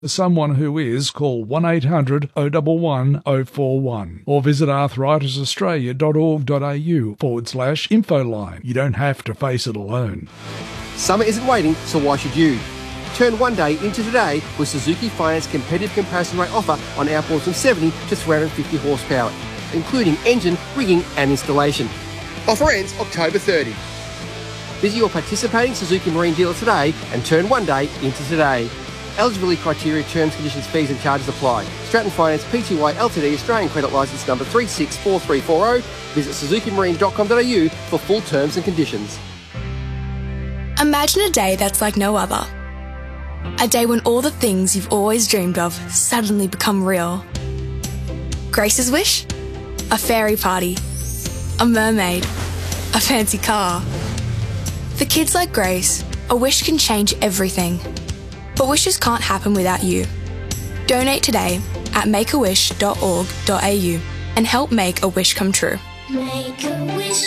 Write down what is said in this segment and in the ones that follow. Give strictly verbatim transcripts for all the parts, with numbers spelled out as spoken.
For someone who is, call one eight hundred oh one one oh four one or visit arthritisaustralia.org.au forward slash infoline. You don't have to face it alone. Summer isn't waiting, so why should you? Turn one day into today with Suzuki Finance competitive comparison rate offer on outboards from seventy to three hundred fifty horsepower, including engine, rigging and installation. Offer ends October thirtieth. Visit your participating Suzuki Marine dealer today and turn one day into today. Eligibility criteria, terms, conditions, fees and charges apply. Stratton Finance Pty Ltd Australian Credit Licence number three six four three four zero. Visit suzuki marine dot com dot a u for full terms and conditions. Imagine a day that's like no other. A day when all the things you've always dreamed of suddenly become real. Grace's wish? A fairy party. A mermaid. A fancy car. For kids like Grace, a wish can change everything. But wishes can't happen without you. Donate today at make a wish dot org dot a u and help make a wish come true. Make a wish.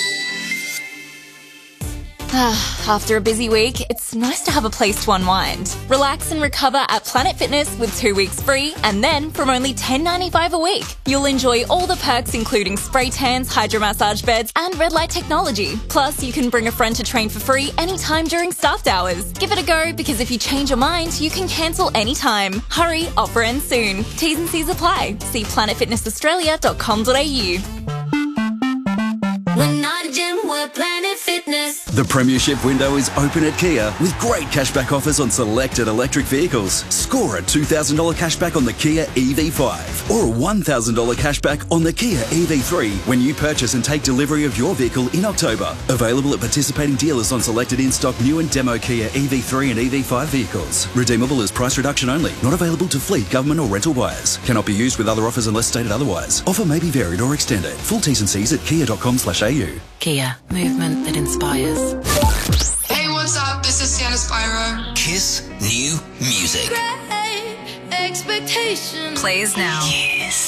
After a busy week, it's nice to have a place to unwind. Relax and recover at Planet Fitness with two weeks free, and then from only ten dollars ninety-five a week. You'll enjoy all the perks including spray tans, hydromassage beds and red light technology. Plus, you can bring a friend to train for free anytime during staffed hours. Give it a go, because if you change your mind, you can cancel anytime. Hurry, offer ends soon. T's and C's apply. See planet fitness australia dot com dot a u. We're not a gym, we're Planet Fitness. The Premiership window is open at Kia with great cashback offers on selected electric vehicles. Score a two thousand dollars cashback on the Kia E V five or a one thousand dollars cashback on the Kia E V three when you purchase and take delivery of your vehicle in October. Available at participating dealers on selected in-stock new and demo Kia E V three and E V five vehicles. Redeemable as price reduction only. Not available to fleet, government or rental buyers. Cannot be used with other offers unless stated otherwise. Offer may be varied or extended. Full T's and C's at kia dot com slash a u. Kia, movement that inspires. Hey, what's up? This is Santa Spyro. Kiss new music. Great expectations. Plays now. Yes.